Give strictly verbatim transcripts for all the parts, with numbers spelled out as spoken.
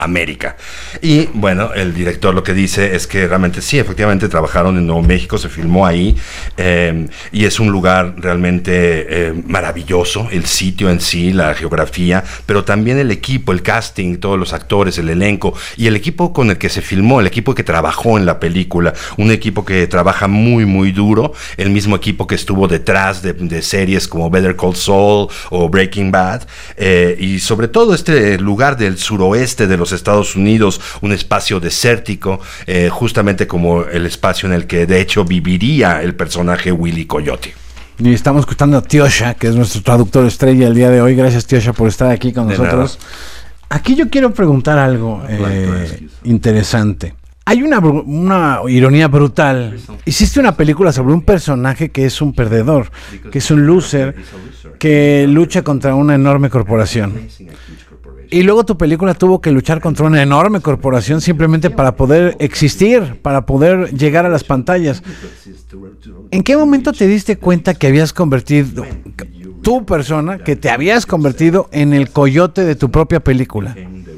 América. Y bueno, el director lo que dice es que realmente sí, efectivamente trabajaron en Nuevo México, se filmó ahí, eh, y es un lugar realmente eh, maravilloso, el sitio en sí, la geografía, pero también el equipo, el casting, todos los actores, el elenco, y el equipo con el que se filmó, el equipo que trabajó en la película, un equipo que trabaja muy, muy duro, el mismo equipo que estuvo detrás de, de series como Better Call Saul o Breaking Bad, eh, y sobre todo este lugar del suroeste de los Estados Unidos, un espacio desértico, eh, justamente como el espacio en el que de hecho viviría el personaje Willy Coyote. Y estamos escuchando a Tiosha, que es nuestro traductor estrella el día de hoy. Gracias, Tiosha, por estar aquí con de nosotros. Nada. Aquí yo quiero preguntar algo eh, interesante. Hay una, una ironía brutal. Hiciste una película sobre un personaje que es un perdedor, que es un loser, que lucha contra una enorme corporación. Y luego tu película tuvo que luchar contra una enorme corporación simplemente para poder existir, para poder llegar a las pantallas. ¿En qué momento te diste cuenta que habías convertido, tu persona, que te habías convertido en el coyote de tu propia película?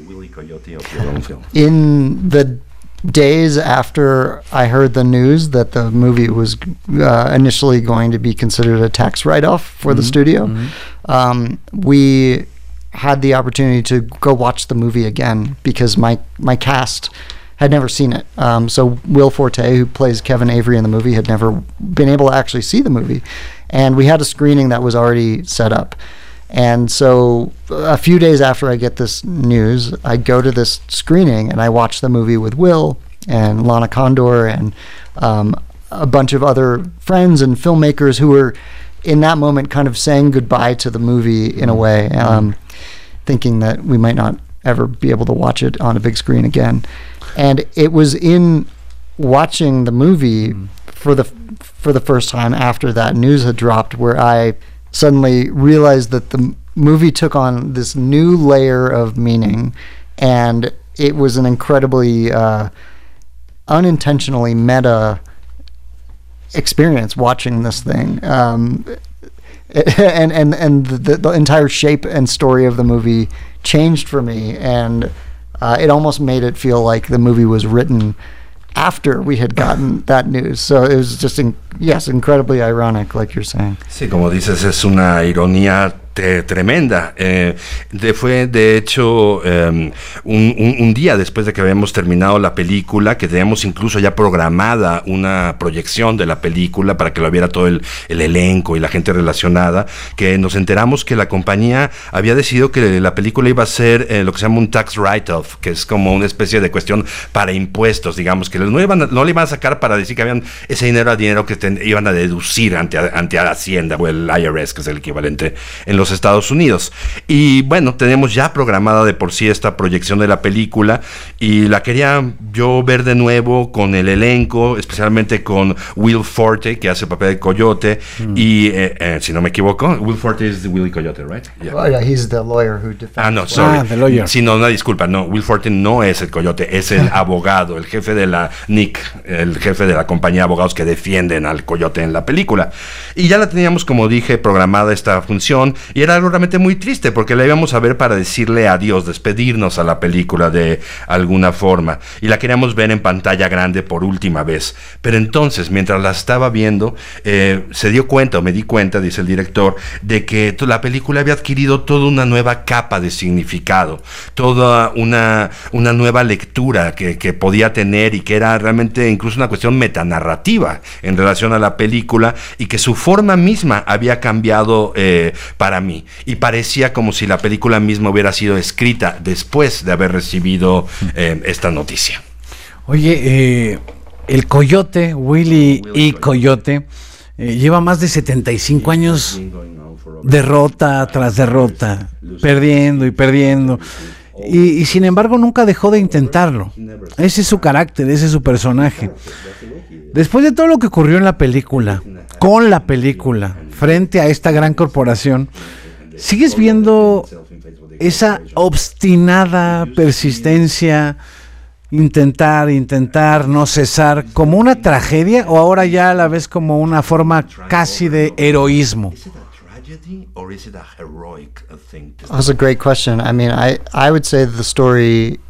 In the days after I heard the news that the movie was uh, initially going to be considered a tax write-off for mm-hmm. the studio, mm-hmm. um, we had the opportunity to go watch the movie again because my my cast had never seen it. Um, so Will Forte, who plays Kevin Avery in the movie, had never been able to actually see the movie. And we had a screening that was already set up. And so a few days after I get this news, I go to this screening and I watch the movie with Will and Lana Condor and um, a bunch of other friends and filmmakers who were in that moment kind of saying goodbye to the movie in a way, um, thinking that we might not ever be able to watch it on a big screen again. And it was in watching the movie mm. for the for the first time after that news had dropped where I suddenly realized that the movie took on this new layer of meaning, and it was an incredibly uh, unintentionally meta experience watching this thing. Um, and and and the, the entire shape and story of the movie changed for me, and uh, it almost made it feel like the movie was written after we had gotten that news. So it was just, in, yes, incredibly ironic, like you're saying. Sí, como dices, es una ironía te, tremenda. Eh, de, fue, de hecho, um, un, un, un día después de que habíamos terminado la película, que teníamos incluso ya programada una proyección de la película para que lo viera todo el, el elenco y la gente relacionada, que nos enteramos que la compañía había decidido que la película iba a ser eh, lo que se llama un tax write-off, que es como una especie de cuestión para impuestos, digamos, que no, iban a, no le iban a sacar para decir que habían ese dinero a dinero que ten, iban a deducir ante, ante la Hacienda o el I R S, que es el equivalente en los Estados Unidos. Y bueno, tenemos ya programada de por sí esta proyección de la película y la quería yo ver de nuevo con el elenco, especialmente con Will Forte, que hace el papel de Coyote, mm. y eh, eh, si no me equivoco, Will Forte es Willy Coyote, right? Yeah. Oh, yeah, he's the lawyer who defends. Ah, no, sorry. Ah, the lawyer. Sí, no, una disculpa, no, Will Forte no es el Coyote, es el abogado, el jefe de la N I C, el jefe de la compañía de abogados que defienden al Coyote en la película. Y ya la teníamos, como dije, programada esta función, y era algo realmente muy triste, porque la íbamos a ver para decirle adiós, despedirnos a la película de alguna forma, y la queríamos ver en pantalla grande por última vez. Pero entonces, mientras la estaba viendo, eh, se dio cuenta, o me di cuenta, dice el director, de que la película había adquirido toda una nueva capa de significado, toda una, una nueva lectura que, que podía tener, y que era realmente incluso una cuestión metanarrativa en relación a la película, y que su forma misma había cambiado eh, para mí, y parecía como si la película misma hubiera sido escrita después de haber recibido eh, esta noticia. Oye, eh, el Coyote, Willy y Coyote, eh, lleva más de setenta y cinco años derrota tras derrota, perdiendo y perdiendo. Y, y sin embargo nunca dejó de intentarlo. Ese es su carácter, ese es su personaje. Después de todo lo que ocurrió en la película, con la película, frente a esta gran corporación, ¿sigues viendo esa obstinada persistencia, intentar, intentar, no cesar, como una tragedia, o ahora ya la ves como una forma casi de heroísmo? That's a great question. I mean, I, I would say the story